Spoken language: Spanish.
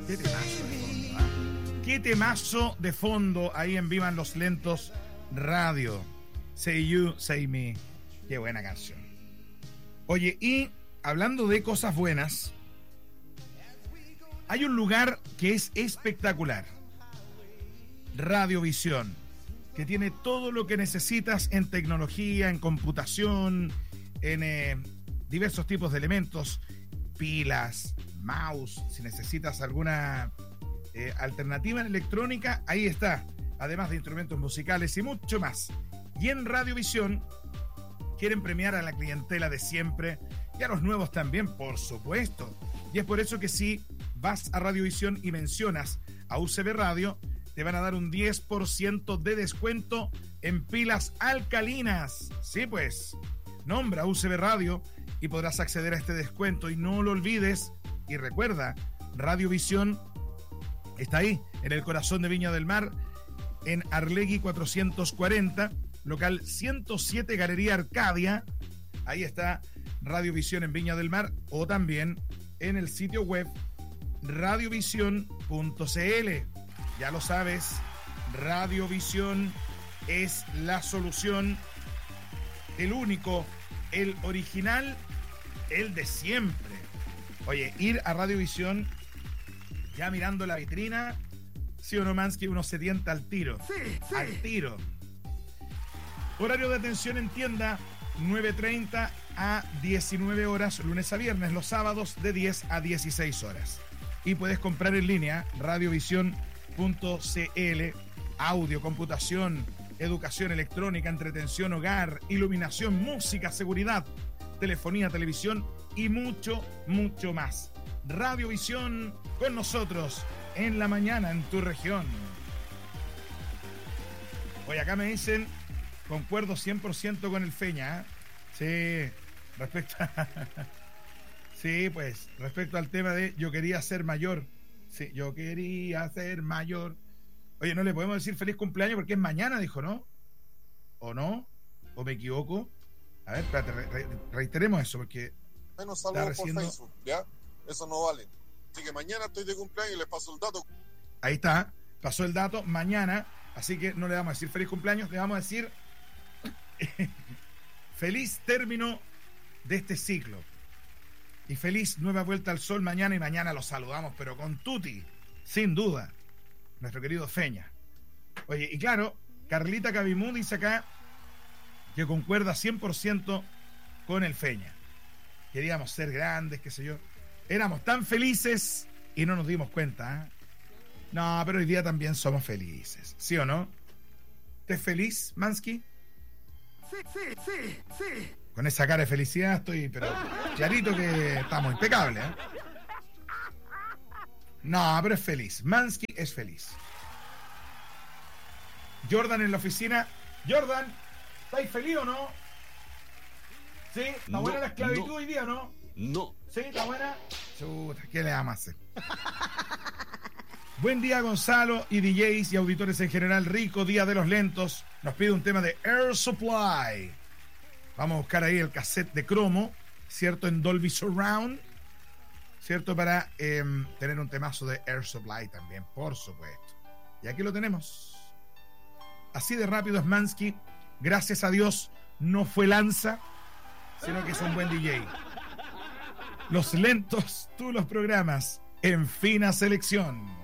Qué temazo de fondo, ¿eh? Qué temazo de fondo ahí en Vivan los Lentos Radio. Say You, Say Me. Qué buena canción. Oye, y hablando de cosas buenas, hay un lugar que es espectacular. Radiovisión, que tiene todo lo que necesitas en tecnología, en computación, en diversos tipos de elementos, pilas, mouse, si necesitas alguna alternativa en electrónica, ahí está, además de instrumentos musicales y mucho más. Y en Radiovisión quieren premiar a la clientela de siempre y a los nuevos también, por supuesto. Y es por eso que si vas a Radiovisión y mencionas a UCB Radio, te van a dar un 10% de descuento en pilas alcalinas. Sí, pues, nombra UCB Radio y podrás acceder a este descuento. Y no lo olvides, y recuerda, Radiovisión está ahí, en el corazón de Viña del Mar, en Arlegui 440, local 107, Galería Arcadia. Ahí está Radiovisión en Viña del Mar, o también en el sitio web radiovision.cl. Ya lo sabes, Radiovisión es la solución, el único, el original, el de siempre. Oye, ir a Radiovisión, ya mirando la vitrina, sí o no, Mansky, uno se tienta al tiro. Sí. Al tiro. Horario de atención en tienda, 9:30 a 19 horas, lunes a viernes, los sábados de 10 a 16 horas. Y puedes comprar en línea, radiovision.cl, audio, computación, educación electrónica, entretención, hogar, iluminación, música, seguridad, telefonía, televisión y mucho, mucho más. Radiovisión con nosotros en la mañana en tu región. Oye, acá me dicen, concuerdo 100% con el Feña, ¿eh? Sí, sí, pues, respecto al tema de yo quería ser mayor. Sí, yo quería ser mayor. Oye, no le podemos decir feliz cumpleaños porque es mañana, dijo, ¿no? ¿O no? ¿O me equivoco? A ver, espérate, reiteremos eso porque... Menos saludos por Facebook, ¿ya? Eso no vale. Así que mañana estoy de cumpleaños y les paso el dato. Ahí está, pasó el dato, mañana, así que no le vamos a decir feliz cumpleaños, le vamos a decir feliz término de este ciclo. Y feliz nueva vuelta al sol mañana, y mañana los saludamos, pero con tutti, sin duda, nuestro querido Feña. Oye, y claro, Carlita Cabimú dice acá que concuerda 100% con el Feña. Queríamos ser grandes, qué sé yo. Éramos tan felices y no nos dimos cuenta, ¿eh? No, pero hoy día también somos felices, ¿sí o no? ¿Estás feliz, Mansky? Sí. Con esa cara de felicidad estoy, pero clarito que estamos impecables, ¿eh? No, pero es feliz. Mansky es feliz. Jordan en la oficina. Jordan, ¿estáis feliz o no? ¿Sí? ¿Está buena la esclavitud hoy día o no? No. ¿Sí? ¿Está buena? Chuta, ¿qué le vamos a hacer? Buen día, Gonzalo, y DJs y auditores en general. Rico día de los lentos. Nos pide un tema de Air Supply. Vamos a buscar ahí el cassette de cromo, ¿cierto? En Dolby Surround, ¿cierto? Para tener un temazo de Air Supply también, por supuesto. Y aquí lo tenemos. Así de rápido es Mansky. Gracias a Dios no fue Lanza, sino que es un buen DJ. Los lentos, tú los programas en fina selección.